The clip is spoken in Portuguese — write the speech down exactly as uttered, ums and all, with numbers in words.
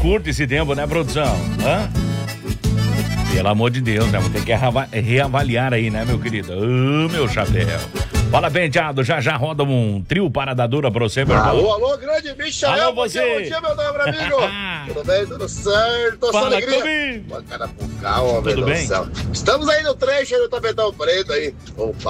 curto esse tempo, né, produção? Hã? Pelo amor de Deus, né? Vou ter que reavaliar aí, né, meu querido? Ô, meu chapéu. Fala, penteado, já já roda um trio paradadura pra você, meu irmão. Alô, alô, grande Michael. Alô, bom você. dia, bom dia, meu nobre amigo. Tudo bem, tudo certo? Fala só alegria. comigo. Bacana pro carro, homem Tudo do bem? céu. Estamos aí no trecho aí do tapetão preto aí. Opa.